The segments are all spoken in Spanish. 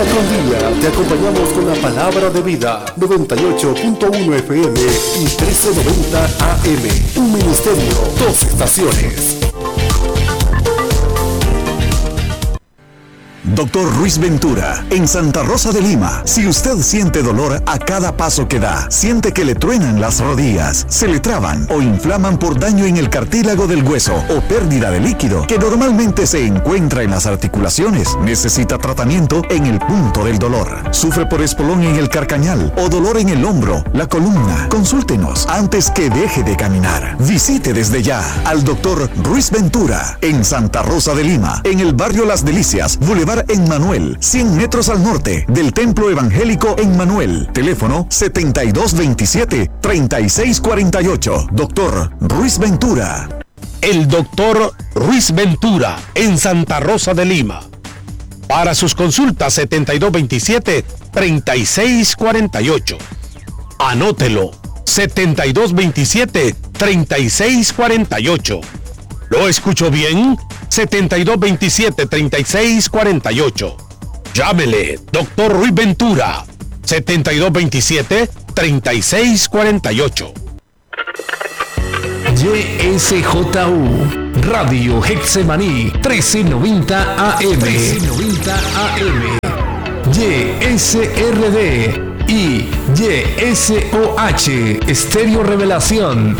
Buen día, te acompañamos con la palabra de vida, 98.1 FM y 1390 AM. Un ministerio, dos estaciones. Doctor Ruiz Ventura, en Santa Rosa de Lima. Si usted siente dolor a cada paso que da, siente que le truenan las rodillas, se le traban o inflaman por daño en el cartílago del hueso o pérdida de líquido que normalmente se encuentra en las articulaciones, necesita tratamiento en el punto del dolor. Sufre por espolón en el carcañal o dolor en el hombro, la columna. Consúltenos antes que deje de caminar. Visite desde ya al Doctor Ruiz Ventura en Santa Rosa de Lima, en el barrio Las Delicias, Boulevard en Manuel, 100 metros al norte del Templo Evangélico en Manuel. Teléfono 7227-3648. Doctor Ruiz Ventura. El Doctor Ruiz Ventura en Santa Rosa de Lima. Para sus consultas 7227-3648. Anótelo. 7227-3648. ¿Lo escucho bien? 7227-3648. Llámele, Doctor Ruiz Ventura. 7227-3648. YSJU Radio Getsemaní 1390 AM. 1390 AM. YSRD y YSOH Estéreo Revelación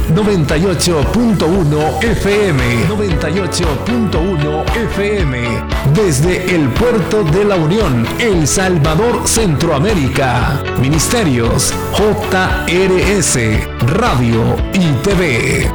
98.1 FM. 98.1 FM. Desde el Puerto de la Unión, El Salvador, Centroamérica. Ministerios JRS Radio y TV.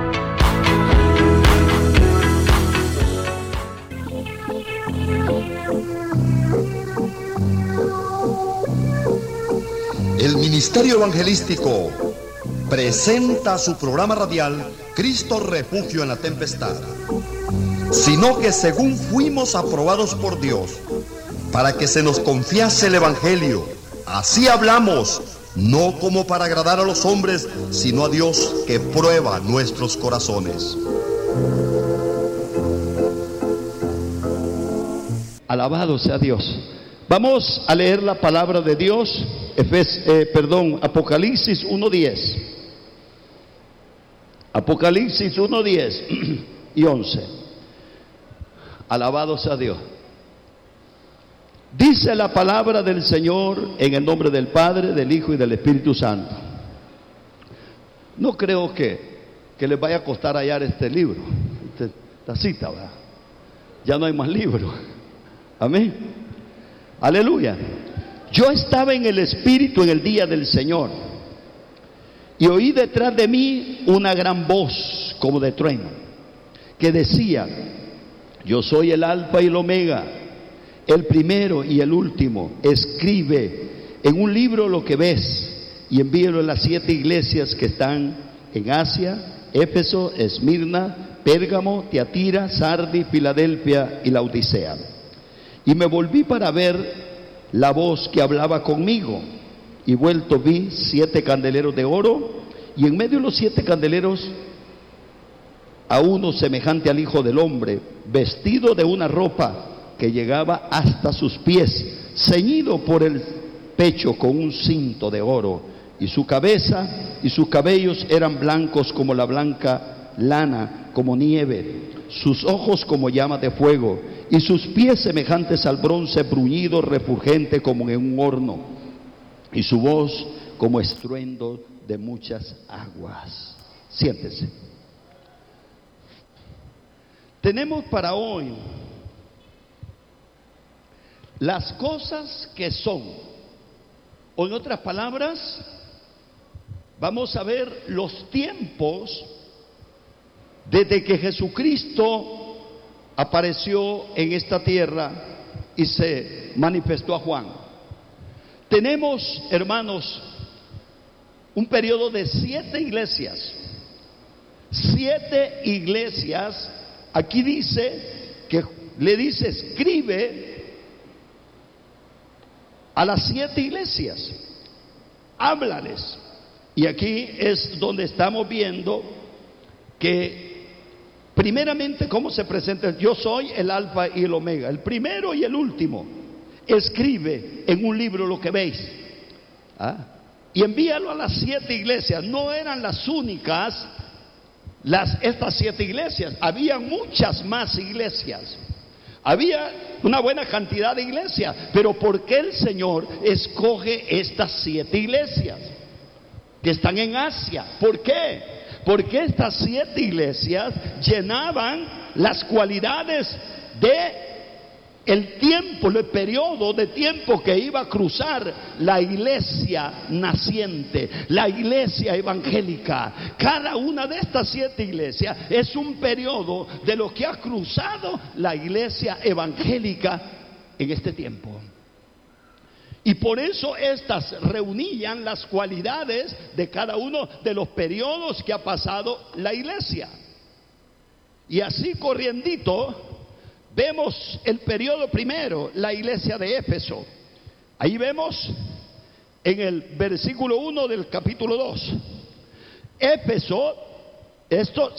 El Ministerio Evangelístico presenta su programa radial Cristo Refugio en la Tempestad, sino que según fuimos aprobados por Dios para que se nos confiase el Evangelio, así hablamos, no como para agradar a los hombres, sino a Dios que prueba nuestros corazones. Alabado sea Dios. Vamos a leer la palabra de Dios. Apocalipsis 1:10. Apocalipsis 1:10 y 11. Alabado sea Dios. Dice la palabra del Señor en el nombre del Padre, del Hijo y del Espíritu Santo. No creo que les vaya a costar hallar este libro, esta cita, ¿verdad? Ya no hay más libros. Amén. Aleluya. Yo estaba en el Espíritu en el día del Señor y oí detrás de mí una gran voz como de trueno que decía: yo soy el Alfa y el Omega, el primero y el último. Escribe en un libro lo que ves y envíalo a las 7 iglesias que están en Asia: Éfeso, Esmirna, Pérgamo, Tiatira, Sardis, Filadelfia y Laodicea. Y me volví para ver la voz que hablaba conmigo, y vuelto vi 7 candeleros de oro, y en medio de los 7 candeleros a uno semejante al Hijo del Hombre, vestido de una ropa que llegaba hasta sus pies, ceñido por el pecho con un cinto de oro, y su cabeza y sus cabellos eran blancos como la blanca lana, como nieve, sus ojos como llamas de fuego, y sus pies semejantes al bronce bruñido, refulgente como en un horno, y su voz como estruendo de muchas aguas. Siéntese. Tenemos para hoy las cosas que son, o en otras palabras, vamos a ver los tiempos desde que Jesucristo apareció en esta tierra y se manifestó a Juan. Tenemos, hermanos, un periodo de 7 iglesias. 7 iglesias. Aquí dice que le dice: escribe a las 7 iglesias, háblales. Y aquí es donde estamos viendo que primeramente, ¿cómo se presenta? Yo soy el Alfa y el Omega, el primero y el último, escribe en un libro lo que veis. Y envíalo a las 7 iglesias. No eran las únicas estas 7 iglesias, había muchas más iglesias. Había una buena cantidad de iglesias, pero ¿por qué el Señor escoge estas 7 iglesias que están en Asia? ¿Por qué? Porque estas 7 iglesias llenaban las cualidades de el tiempo, el periodo de tiempo que iba a cruzar la iglesia naciente, la iglesia evangélica. Cada una de estas 7 iglesias es un periodo de lo que ha cruzado la iglesia evangélica en este tiempo. Y por eso estas reunían las cualidades de cada uno de los periodos que ha pasado la iglesia. Y así corriendito vemos el periodo primero, la iglesia de Éfeso. Ahí vemos en el versículo 1 del capítulo 2. Éfeso, esta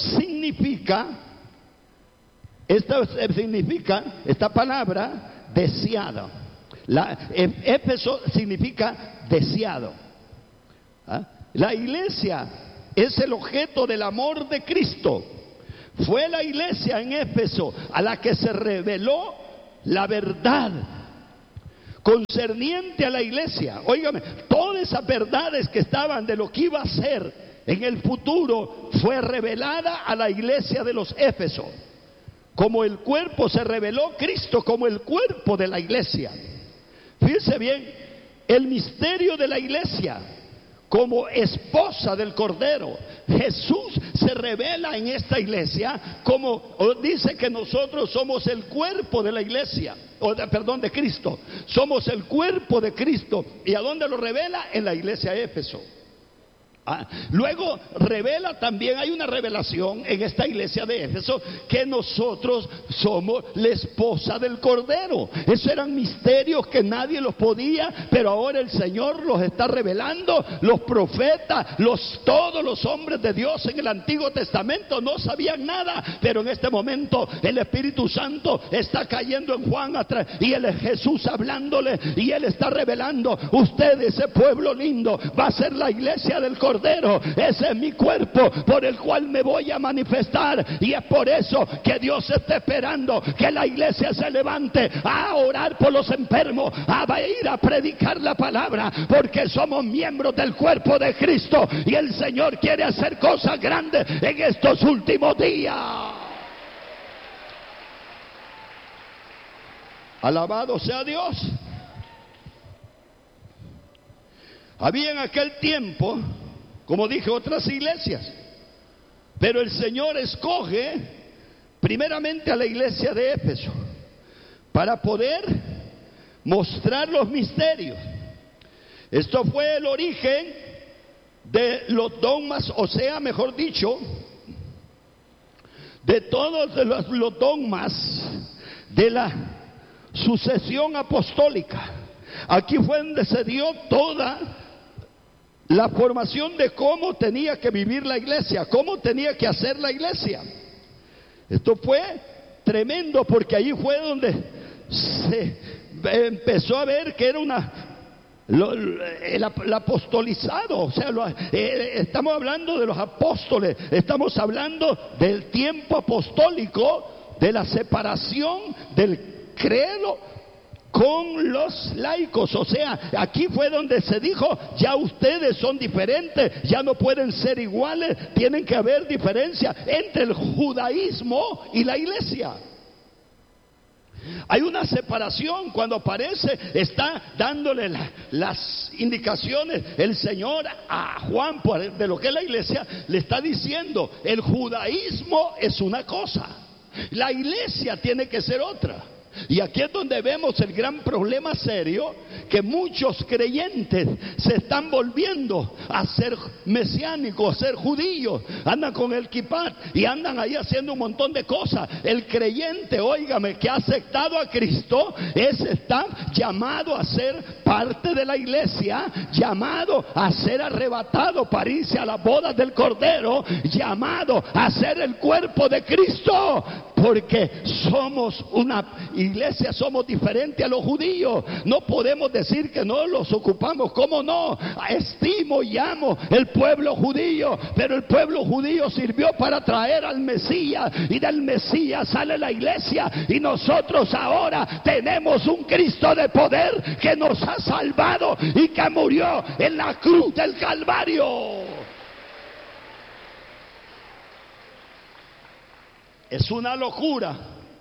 palabra deseada. Éfeso significa deseado. La iglesia es el objeto del amor de Cristo. Fue la iglesia en Éfeso a la que se reveló la verdad concerniente a la iglesia. Óigame, todas esas verdades que estaban de lo que iba a ser en el futuro fue revelada a la iglesia de los Éfesos. Como el cuerpo se reveló Cristo como el cuerpo de la iglesia. Fíjense bien, el misterio de la iglesia como esposa del Cordero. Jesús se revela en esta iglesia como dice que nosotros somos el cuerpo de la iglesia, de Cristo. Somos el cuerpo de Cristo. ¿Y a dónde lo revela? En la iglesia de Éfeso. Luego revela también, hay una revelación en esta iglesia de Éfeso que nosotros somos la esposa del Cordero. Esos eran misterios que nadie los podía, pero ahora el Señor los está revelando. Los profetas, todos los hombres de Dios en el Antiguo Testamento no sabían nada, pero en este momento el Espíritu Santo está cayendo en Juan atrás, y él es Jesús hablándole, y él está revelando: usted, ese pueblo lindo, va a ser la iglesia del Cordero. Ese es mi cuerpo por el cual me voy a manifestar, y es por eso que Dios está esperando que la iglesia se levante a orar por los enfermos, a ir a predicar la palabra, porque somos miembros del cuerpo de Cristo y el Señor quiere hacer cosas grandes en estos últimos días. Alabado sea Dios. Había en aquel tiempo, como dije, otras iglesias, pero el Señor escoge primeramente a la iglesia de Éfeso para poder mostrar los misterios. Esto fue el origen de los dogmas, o sea, mejor dicho, de todos los dogmas de la sucesión apostólica. Aquí fue donde se dio toda la formación de cómo tenía que vivir la iglesia, cómo tenía que hacer la iglesia. Esto fue tremendo, porque allí fue donde se empezó a ver que era el apostolizado. O sea, estamos hablando de los apóstoles, estamos hablando del tiempo apostólico, de la separación del credo con los laicos. O sea, aquí fue donde se dijo: ya ustedes son diferentes, ya no pueden ser iguales, tienen que haber diferencia entre el judaísmo y la iglesia. Hay una separación. Cuando aparece, está dándole las indicaciones el Señor a Juan de lo que es la iglesia. Le está diciendo: el judaísmo es una cosa, la iglesia tiene que ser otra. Y aquí es donde vemos el gran problema serio, que muchos creyentes se están volviendo a ser mesiánicos, a ser judíos, andan con el kippah y andan ahí haciendo un montón de cosas. El creyente, óigame, que ha aceptado a Cristo, está llamado a ser parte de la iglesia, llamado a ser arrebatado para irse a las bodas del Cordero, llamado a ser el cuerpo de Cristo. porque somos una iglesia, somos diferentes a los judíos. No podemos decir que no los ocupamos. ¿Cómo no? Estimo y amo el pueblo judío, pero el pueblo judío sirvió para traer al Mesías, y del Mesías sale la iglesia, y nosotros ahora tenemos un Cristo de poder que nos ha salvado y que murió en la cruz del Calvario. Es una locura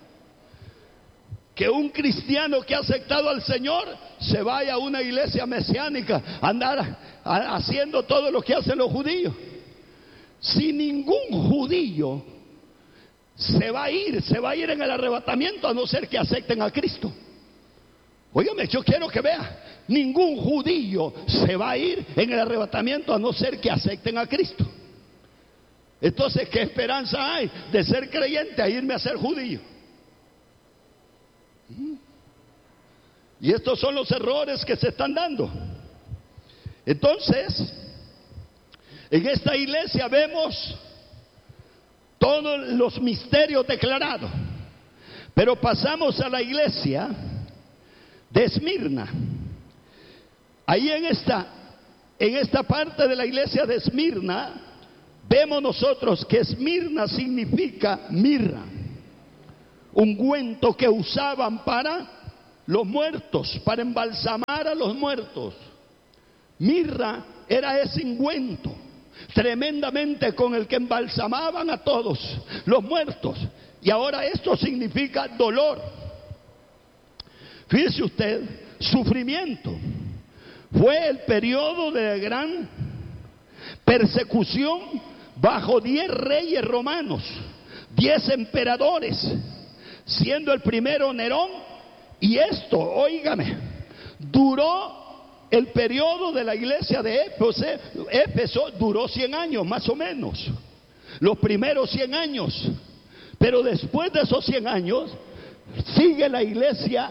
que un cristiano que ha aceptado al Señor se vaya a una iglesia mesiánica a andar haciendo todo lo que hacen los judíos. Si ningún judío se va a ir en el arrebatamiento, a no ser que acepten a Cristo. Óigame, yo quiero que vea, ningún judío se va a ir en el arrebatamiento a no ser que acepten a Cristo. Entonces, ¿qué esperanza hay de ser creyente a irme a ser judío? Y estos son los errores que se están dando. Entonces, en esta iglesia vemos todos los misterios declarados. Pero pasamos a la iglesia de Esmirna. Ahí en esta parte de la iglesia de Esmirna, vemos nosotros que Esmirna significa mirra, ungüento que usaban para los muertos, para embalsamar a los muertos. Mirra era ese ungüento tremendamente con el que embalsamaban a todos los muertos. Y ahora esto significa dolor. Fíjese usted, sufrimiento. Fue el periodo de gran persecución bajo 10 reyes romanos, 10 emperadores, siendo el primero Nerón. Y esto, óigame, duró el periodo de la iglesia de Éfeso, duró 100 años más o menos, los primeros 100 años. Pero después de esos 100 años sigue la iglesia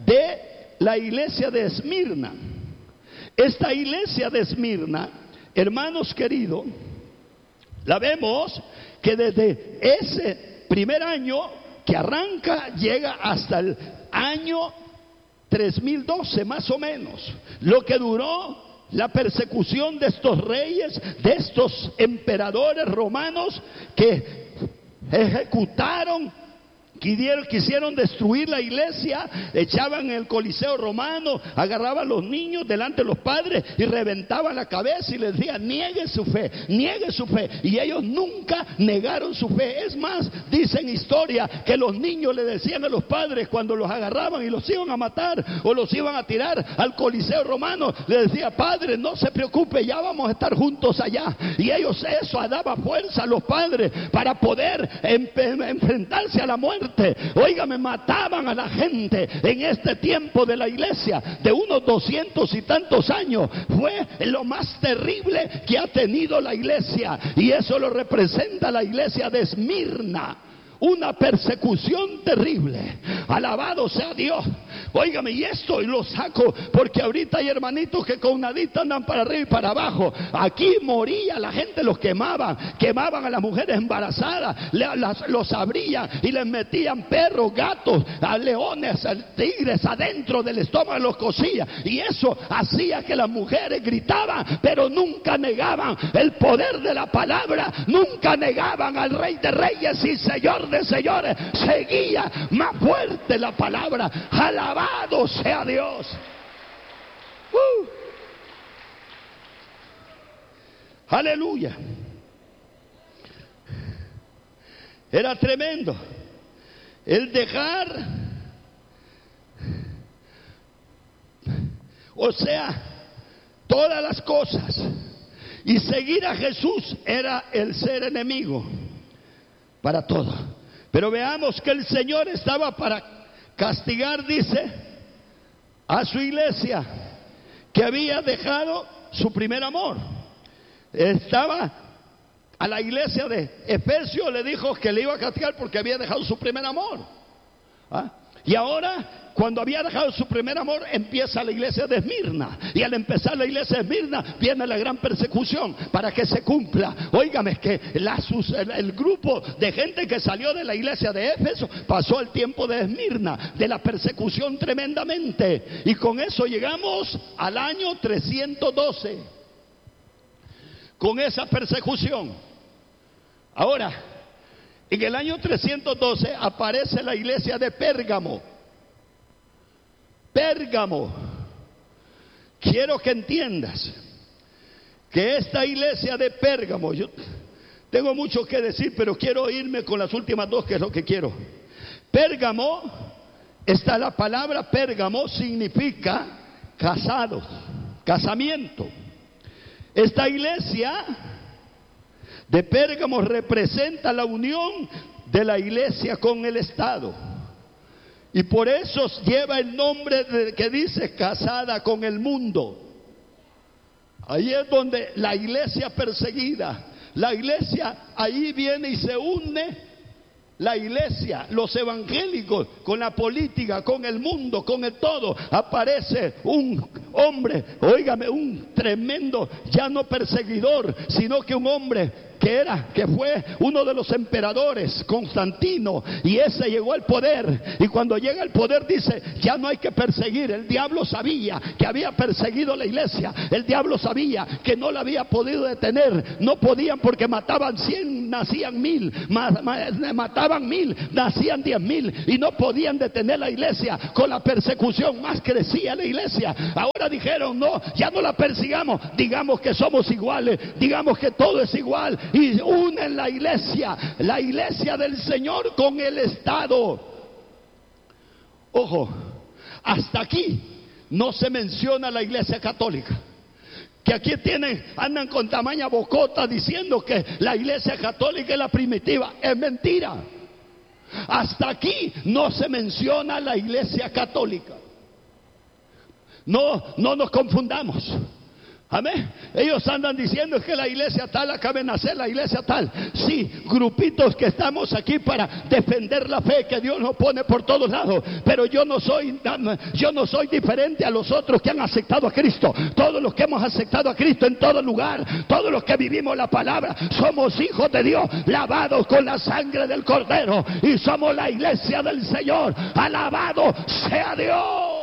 de Esmirna. Esta iglesia de Esmirna, hermanos queridos, la vemos que desde ese primer año que arranca llega hasta el año 3012 más o menos, lo que duró la persecución de estos reyes, de estos emperadores romanos que ejecutaron, quisieron destruir la iglesia, echaban en el Coliseo romano, agarraban a los niños delante de los padres y reventaban la cabeza y les decían: niegue su fe, y ellos nunca negaron su fe. Es más, dicen historia que los niños le decían a los padres cuando los agarraban y los iban a matar o los iban a tirar al Coliseo romano, le decía: padre, no se preocupe, ya vamos a estar juntos allá. Y ellos, eso daba fuerza a los padres para poder enfrentarse a la muerte. Óigame, mataban a la gente en este tiempo de la iglesia de unos 200 y tantos años. Fue lo más terrible que ha tenido la iglesia, y eso lo representa la iglesia de Esmirna. Una persecución terrible. Alabado sea Dios. Óigame, y esto lo saco porque ahorita hay hermanitos que con nadita andan para arriba y para abajo. Aquí moría la gente, los quemaban a las mujeres embarazadas, los abrían y les metían perros, gatos, a leones, a tigres adentro del estómago, los cosían. Y eso hacía que las mujeres gritaban, pero nunca negaban el poder de la palabra, nunca negaban al Rey de Reyes y Señor de señores. Seguía más fuerte la palabra. Alabado sea Dios. Aleluya. Era tremendo el dejar, o sea, todas las cosas y seguir a Jesús. Era el ser enemigo para todo. Pero veamos que el Señor estaba para castigar, dice, a su iglesia que había dejado su primer amor. Estaba a la iglesia de Efesios, le dijo que le iba a castigar porque había dejado su primer amor. Y ahora cuando había dejado su primer amor, empieza la iglesia de Esmirna. Y al empezar la iglesia de Esmirna, viene la gran persecución para que se cumpla. Óigame, que el grupo de gente que salió de la iglesia de Éfeso pasó el tiempo de Esmirna, de la persecución tremendamente. Y con eso llegamos al año 312. Con esa persecución. Ahora, en el año 312 aparece la iglesia de Pérgamo. Pérgamo. Quiero que entiendas que esta iglesia de Pérgamo, yo tengo mucho que decir, pero quiero irme con las últimas dos, que es lo que quiero. Pérgamo, está la palabra Pérgamo, significa casados, casamiento. Esta iglesia de Pérgamo representa la unión de la iglesia con el Estado. Y por eso lleva el nombre que dice casada con el mundo. Ahí es donde la iglesia perseguida, la iglesia, ahí viene y se une la iglesia, los evangélicos, con la política, con el mundo, con el todo. Aparece un hombre, óigame, un tremendo, ya no perseguidor, sino que un hombre que fue uno de los emperadores, Constantino, y ese llegó al poder. Y cuando llega al poder dice, ya no hay que perseguir. El diablo sabía que había perseguido la iglesia, el diablo sabía que no la había podido detener. No podían, porque mataban 100, nacían 1000, mataban 1000, nacían 10,000, y no podían detener la iglesia. Con la persecución más crecía la iglesia. Ahora dijeron, no, ya no la persigamos, digamos que somos iguales, digamos que todo es igual. Y unen la iglesia del Señor con el Estado. Ojo, hasta aquí no se menciona la iglesia católica. Que aquí andan con tamaña bocota diciendo que la iglesia católica es la primitiva. Es mentira. Hasta aquí no se menciona la iglesia católica. No nos confundamos. Amén. Ellos andan diciendo que la iglesia tal acaba de nacer, la iglesia tal. Sí, grupitos que estamos aquí para defender la fe que Dios nos pone por todos lados. Pero yo no soy diferente a los otros que han aceptado a Cristo. Todos los que hemos aceptado a Cristo en todo lugar, todos los que vivimos la palabra, somos hijos de Dios, lavados con la sangre del Cordero, y somos la iglesia del Señor. Alabado sea Dios.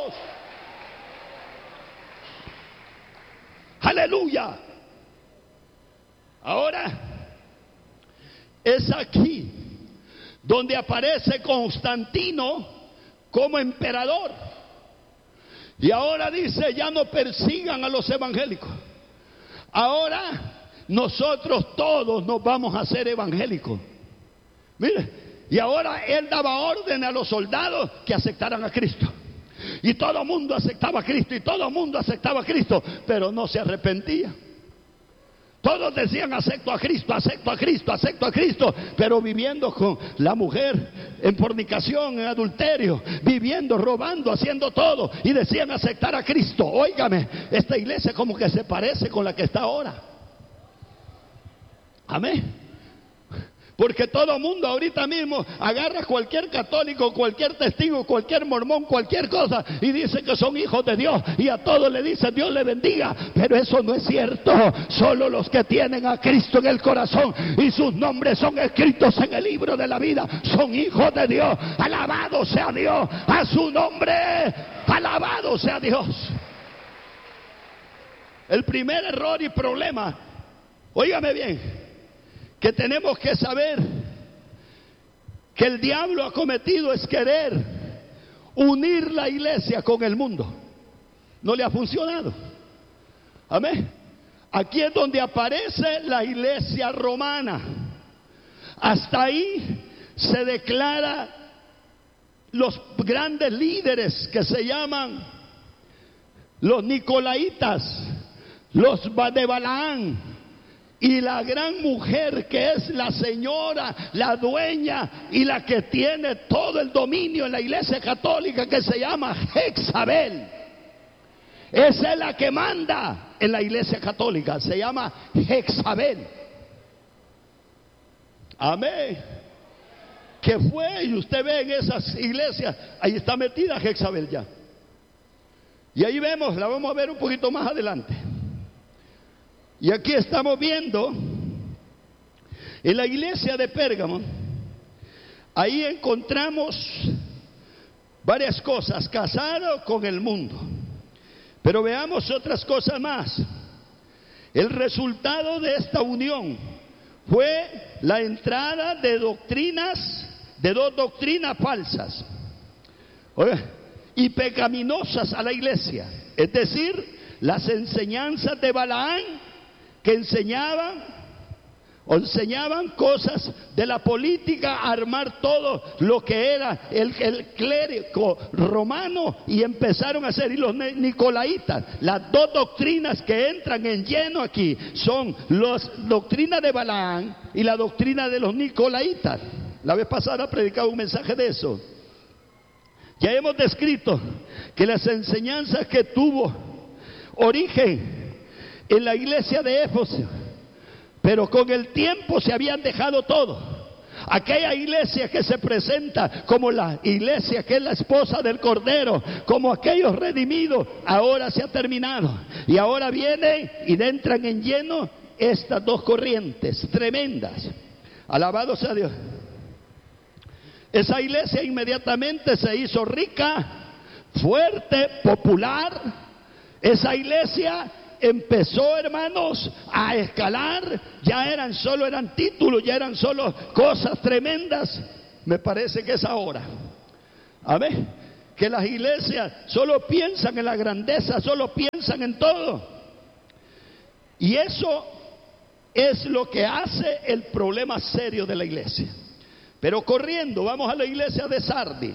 Aleluya. Ahora es aquí donde aparece Constantino como emperador. Y ahora dice, ya no persigan a los evangélicos. Ahora nosotros todos nos vamos a hacer evangélicos. Mire, y ahora él daba orden a los soldados que aceptaran a Cristo. Y todo el mundo aceptaba a Cristo, y todo el mundo aceptaba a Cristo, pero no se arrepentía. Todos decían, acepto a Cristo, acepto a Cristo, acepto a Cristo, pero viviendo con la mujer en fornicación, en adulterio, viviendo, robando, haciendo todo, y decían aceptar a Cristo. Óigame, esta iglesia como que se parece con la que está ahora. Amén. Porque todo el mundo ahorita mismo agarra cualquier católico, cualquier testigo, cualquier mormón, cualquier cosa, y dice que son hijos de Dios, y a todos le dicen Dios le bendiga. Pero eso no es cierto. Solo los que tienen a Cristo en el corazón y sus nombres son escritos en el libro de la vida son hijos de Dios. Alabado sea Dios, a su nombre, alabado sea Dios. El primer error y problema, óigame bien, que tenemos que saber que el diablo ha cometido es querer unir la iglesia con el mundo. No le ha funcionado. Amén. Aquí es donde aparece la iglesia romana. Hasta ahí se declara los grandes líderes que se llaman los nicolaitas, los de Balaán, y la gran mujer que es la señora, la dueña y la que tiene todo el dominio en la iglesia católica, que se llama Jezabel. Esa es la que manda en la iglesia católica, se llama Jezabel. Amén. que fue, y usted ve en esas iglesias, ahí está metida Jezabel ya. Y ahí vemos, la vamos a ver un poquito más adelante. Y aquí estamos viendo, en la iglesia de Pérgamo, ahí encontramos varias cosas, casado con el mundo. Pero veamos otras cosas más. El resultado de esta unión fue la entrada de doctrinas, de dos doctrinas falsas y pecaminosas a la iglesia. Es decir, las enseñanzas de Balaán, que enseñaban cosas de la política, armar todo lo que era el clérigo romano, y empezaron a hacer, y los nicolaitas. Las dos doctrinas que entran en lleno aquí son la doctrina de Balaán y la doctrina de los nicolaitas. La vez pasada predicaba un mensaje de eso. Ya hemos descrito que las enseñanzas que tuvo origen en la iglesia de Éfeso, pero con el tiempo se habían dejado todo. Aquella iglesia que se presenta como la iglesia que es la esposa del Cordero, como aquellos redimidos, ahora se ha terminado. Y ahora vienen y entran en lleno estas dos corrientes tremendas. Alabado sea Dios. Esa iglesia inmediatamente se hizo rica, fuerte, popular. Esa iglesia empezó, hermanos, a escalar. Ya eran títulos, ya eran solo cosas tremendas. Me parece que es ahora. Amén. Que las iglesias solo piensan en la grandeza, solo piensan en todo. Y eso es lo que hace el problema serio de la iglesia. Pero corriendo, vamos a la iglesia de Sardi.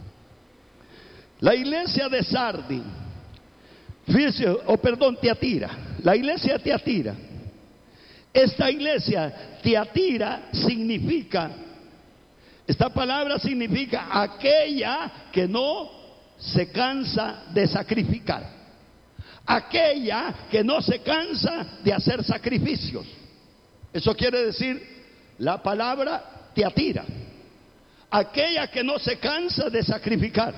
La iglesia de Sardi, Tiatira. La iglesia de Tiatira. Esta iglesia, Tiatira, esta palabra significa aquella que no se cansa de sacrificar. Aquella que no se cansa de hacer sacrificios. Eso quiere decir la palabra Tiatira. Aquella que no se cansa de sacrificar.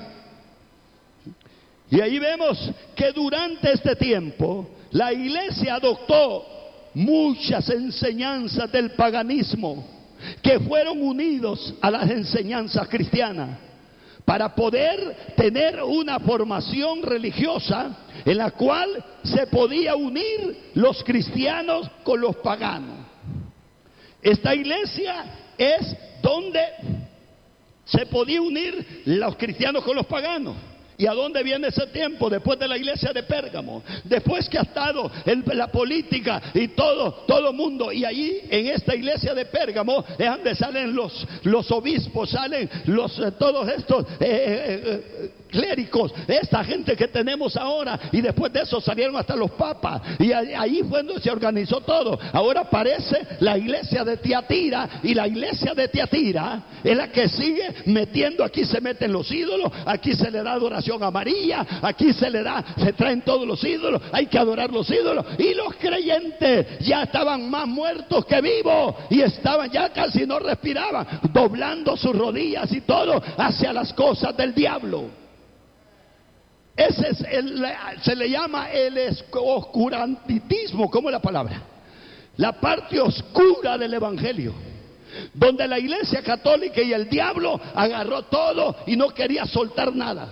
Y ahí vemos que durante este tiempo la iglesia adoptó muchas enseñanzas del paganismo que fueron unidos a las enseñanzas cristianas para poder tener una formación religiosa en la cual se podía unir los cristianos con los paganos. Esta iglesia es donde se podía unir los cristianos con los paganos. ¿Y a dónde viene ese tiempo? Después de la iglesia de Pérgamo, después que ha estado la política y todo mundo, y allí en esta iglesia de Pérgamo es donde salen los obispos, salen todos estos clérigos, esta gente que tenemos ahora, y después de eso salieron hasta los papas, y ahí fue donde se organizó todo. Ahora aparece la iglesia de Tiatira, y la iglesia de Tiatira es la que sigue metiendo. Aquí se meten los ídolos, aquí se le da adoración a María, aquí se traen todos los ídolos, hay que adorar los ídolos, y los creyentes ya estaban más muertos que vivos, y estaban ya casi no respiraban, doblando sus rodillas y todo hacia las cosas del diablo. Ese es se le llama el oscurantismo. ¿Cómo es la palabra? La parte oscura del evangelio, donde la iglesia católica y el diablo agarró todo y no quería soltar nada.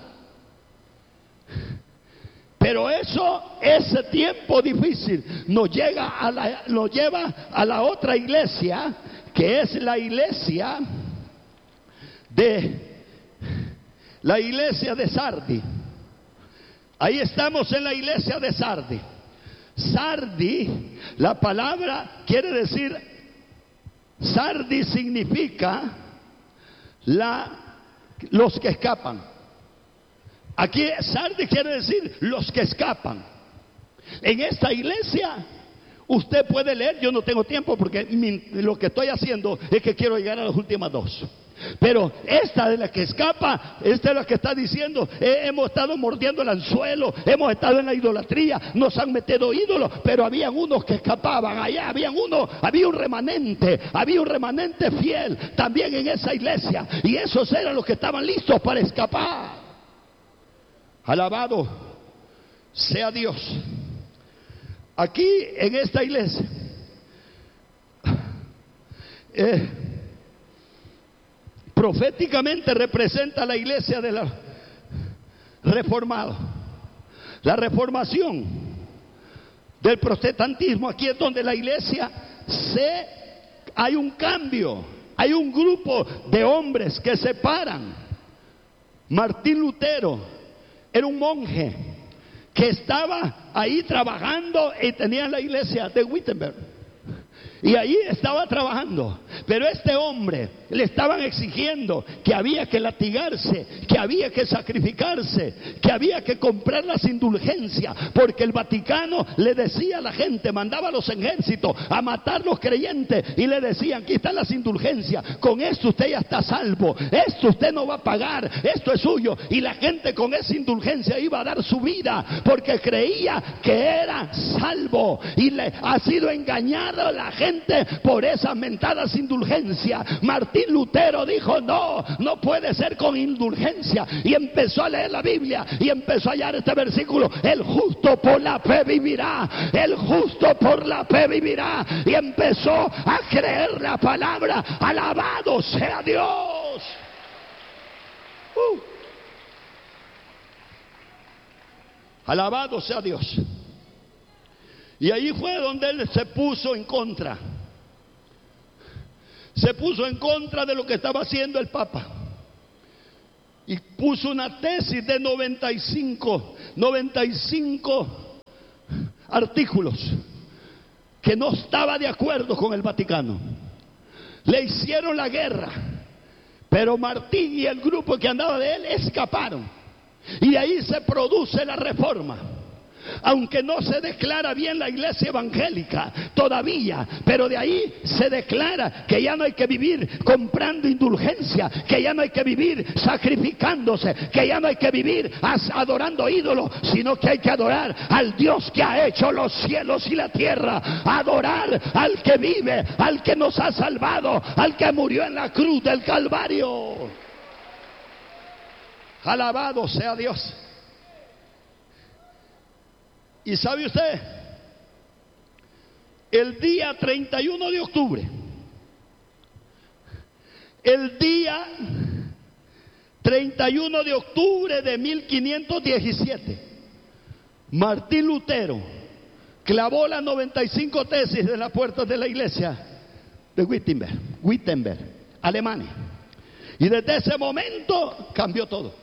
Pero ese tiempo difícil nos lleva a la otra iglesia, que es la iglesia de Sardi. Ahí estamos en la iglesia de Sardi. Sardi, la palabra quiere decir, Sardi significa los que escapan. Aquí Sardi quiere decir los que escapan. En esta iglesia usted puede leer, yo no tengo tiempo porque lo que estoy haciendo es que quiero llegar a las últimas dos. Pero esta de la que escapa, esta es la que está diciendo, hemos estado mordiendo el anzuelo, hemos estado en la idolatría, nos han metido ídolos, pero habían unos que escapaban, allá había un remanente fiel también en esa iglesia, y esos eran los que estaban listos para escapar. Alabado sea Dios. Aquí en esta iglesia proféticamente representa la iglesia de la reformada, la reformación del protestantismo. Aquí es donde la iglesia hay un cambio, hay un grupo de hombres que se paran. Martín Lutero era un monje que estaba ahí trabajando y tenía la iglesia de Wittenberg. Y ahí estaba trabajando. Pero este hombre le estaban exigiendo que había que latigarse, que había que sacrificarse, que había que comprar las indulgencias, porque el Vaticano le decía a la gente, mandaba a los ejércitos a matar los creyentes y le decían: aquí están las indulgencias, con esto usted ya está salvo, esto usted no va a pagar, esto es suyo. Y la gente con esa indulgencia iba a dar su vida porque creía que era salvo, y le ha sido engañada la gente por esas mentadas indulgencias. Martín Lutero dijo: no puede ser con indulgencia, y empezó a leer la Biblia y empezó a hallar este versículo: el justo por la fe vivirá, el justo por la fe vivirá, y empezó a creer la palabra. Alabado sea Dios. Alabado sea Dios. Y ahí fue donde él se puso en contra. Se puso en contra de lo que estaba haciendo el Papa. Y puso una tesis de 95 artículos que no estaba de acuerdo con el Vaticano. Le hicieron la guerra, pero Martín y el grupo que andaba de él escaparon. Y de ahí se produce la reforma. Aunque no se declara bien la iglesia evangélica todavía, pero de ahí se declara que ya no hay que vivir comprando indulgencia, que ya no hay que vivir sacrificándose, que ya no hay que vivir adorando ídolos, sino que hay que adorar al Dios que ha hecho los cielos y la tierra, adorar al que vive, al que nos ha salvado, al que murió en la cruz del Calvario. Alabado sea Dios. Y sabe usted, el día 31 de octubre, el día 31 de octubre de 1517, Martín Lutero clavó las 95 tesis de las puertas de la iglesia de Wittenberg, Alemania. Y desde ese momento cambió todo.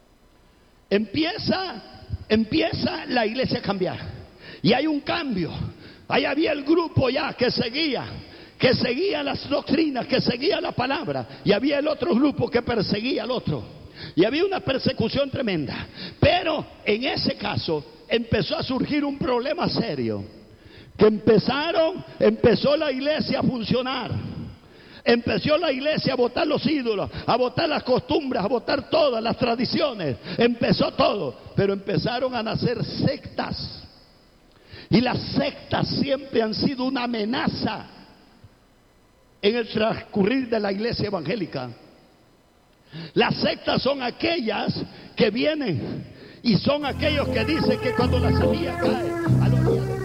Empieza la iglesia a cambiar, y hay un cambio. Ahí había el grupo ya que seguía las doctrinas, que seguía la palabra, y había el otro grupo que perseguía al otro, y había una persecución tremenda. Pero en ese caso empezó a surgir un problema serio, que empezó la iglesia a funcionar. Empezó la iglesia a botar los ídolos, a botar las costumbres, a botar todas las tradiciones. Empezó todo, pero empezaron a nacer sectas. Y las sectas siempre han sido una amenaza en el transcurrir de la iglesia evangélica. Las sectas son aquellas que vienen y son aquellos que dicen que cuando la semilla cae a la orilla del...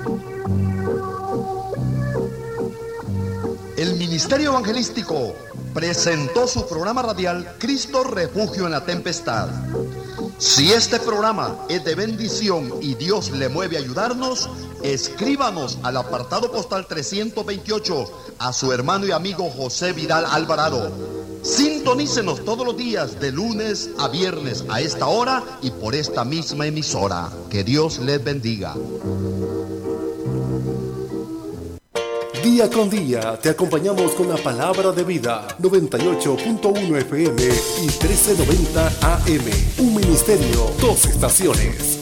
El Ministerio Evangelístico presentó su programa radial Cristo Refugio en la Tempestad. Si este programa es de bendición y Dios le mueve a ayudarnos, escríbanos al apartado postal 328 a su hermano y amigo José Vidal Alvarado. Sintonícenos todos los días de lunes a viernes a esta hora y por esta misma emisora. Que Dios les bendiga. Día con día te acompañamos con la palabra de vida. 98.1 FM y 1390 AM. Un ministerio, 2 estaciones.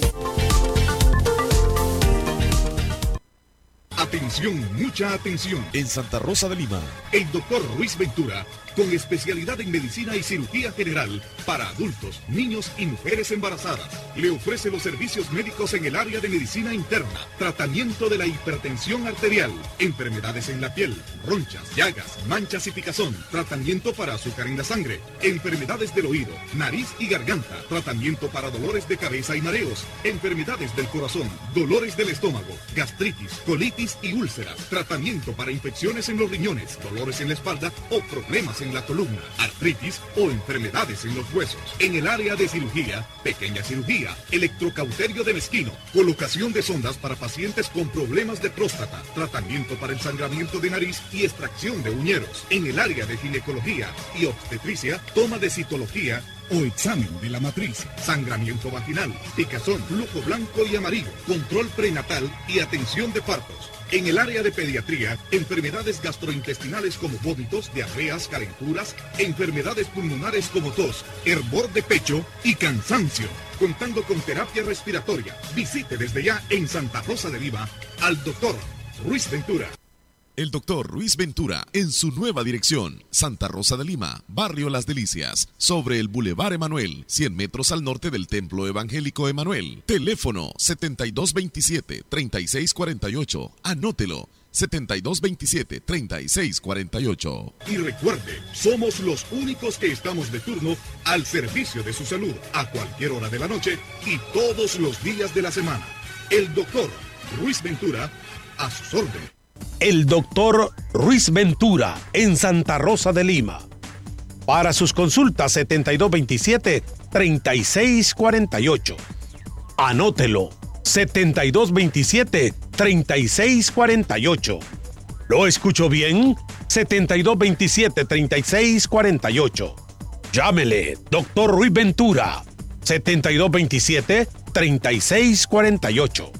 Atención, mucha atención. En Santa Rosa de Lima, el doctor Ruiz Ventura con especialidad en medicina y cirugía general para adultos, niños y mujeres embarazadas. Le ofrece los servicios médicos en el área de medicina interna, tratamiento de la hipertensión arterial, enfermedades en la piel, ronchas, llagas, manchas y picazón, tratamiento para azúcar en la sangre, enfermedades del oído, nariz y garganta, tratamiento para dolores de cabeza y mareos, enfermedades del corazón, dolores del estómago, gastritis, colitis y úlceras, tratamiento para infecciones en los riñones, dolores en la espalda o problemas en la columna, artritis o enfermedades en los huesos. En el área de cirugía, pequeña cirugía, electrocauterio de mezquino, colocación de sondas para pacientes con problemas de próstata, tratamiento para el sangramiento de nariz y extracción de uñeros. En el área de ginecología y obstetricia, toma de citología o examen de la matriz, sangramiento vaginal, picazón, flujo blanco y amarillo, control prenatal y atención de partos. En el área de pediatría, enfermedades gastrointestinales como vómitos, diarreas, calenturas, enfermedades pulmonares como tos, hervor de pecho y cansancio. Contando con terapia respiratoria. Visite desde ya en Santa Rosa de Lima al Dr. Ruiz Ventura. El doctor Ruiz Ventura en su nueva dirección, Santa Rosa de Lima, Barrio Las Delicias, sobre el Boulevard Emanuel, 100 metros al norte del Templo Evangélico Emanuel. Teléfono 7227-3648. Anótelo. 7227-3648. Y recuerde, somos los únicos que estamos de turno al servicio de su salud a cualquier hora de la noche y todos los días de la semana. El doctor Ruiz Ventura, a sus órdenes. El doctor Ruiz Ventura en Santa Rosa de Lima. Para sus consultas 7227-3648. Anótelo. 7227-3648. ¿Lo escucho bien? 7227-3648. Llámele, doctor Ruiz Ventura. 7227-3648.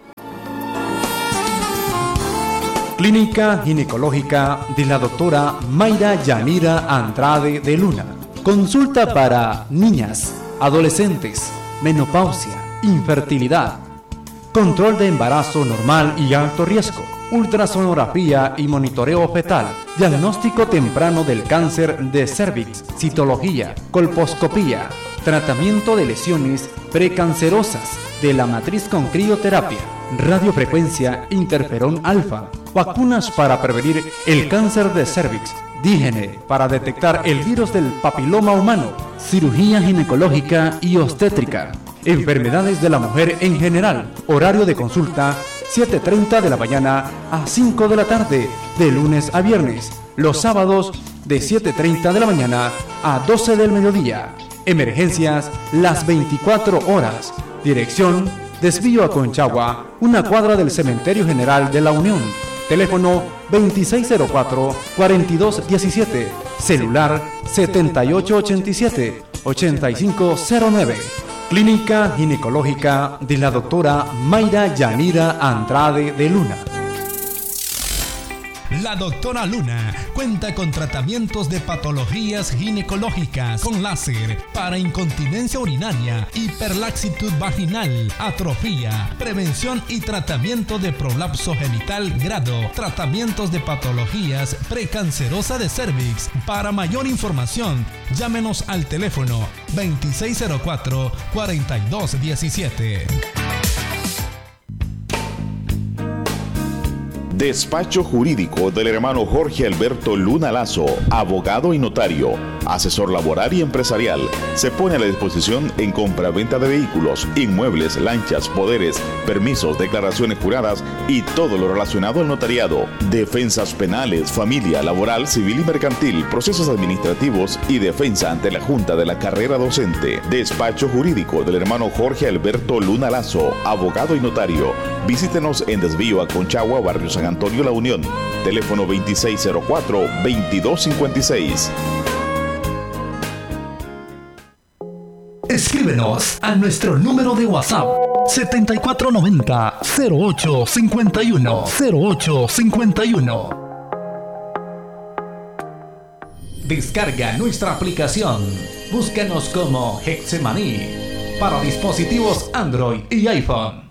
Clínica Ginecológica de la doctora Mayra Yanira Andrade de Luna. Consulta para niñas, adolescentes, menopausia, infertilidad, control de embarazo normal y alto riesgo, ultrasonografía y monitoreo fetal, diagnóstico temprano del cáncer de cervix, citología, colposcopía, tratamiento de lesiones precancerosas de la matriz con crioterapia, radiofrecuencia interferón alfa, vacunas para prevenir el cáncer de cervix, dígene para detectar el virus del papiloma humano, cirugía ginecológica y obstétrica, enfermedades de la mujer en general, horario de consulta 7:30 de la mañana a 5 de la tarde, de lunes a viernes, los sábados de 7:30 de la mañana a 12 del mediodía, emergencias las 24 horas, dirección Desvío a Conchagua, una cuadra del Cementerio General de la Unión. Teléfono 2604-4217. Celular 7887-8509. Clínica Ginecológica de la doctora Mayra Yanira Andrade de Luna. La doctora Luna cuenta con tratamientos de patologías ginecológicas con láser para incontinencia urinaria, hiperlaxitud vaginal, atrofía, prevención y tratamiento de prolapso genital grado, tratamientos de patologías precancerosa de cervix. Para mayor información, llámenos al teléfono 2604-4217. Despacho jurídico del hermano Jorge Alberto Luna Lazo, abogado y notario, asesor laboral y empresarial. Se pone a la disposición en compraventa de vehículos, inmuebles, lanchas, poderes, permisos, declaraciones juradas y todo lo relacionado al notariado. Defensas penales, familia, laboral, civil y mercantil, procesos administrativos y defensa ante la Junta de la Carrera Docente. Despacho jurídico del hermano Jorge Alberto Luna Lazo, abogado y notario. Visítenos en Desvío a Conchagua, Barrio San Antonio La Unión. Teléfono 2604-2256. Escríbenos a nuestro número de WhatsApp 7490-0851. Descarga nuestra aplicación. Búscanos como Hexemaní para dispositivos Android y iPhone.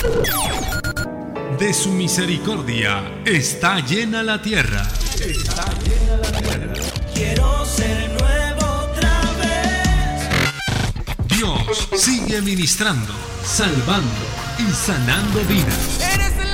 De su misericordia está llena la tierra. Está llena la tierra. quiero ser nuevo otra vez. Dios sigue ministrando, salvando y sanando vidas.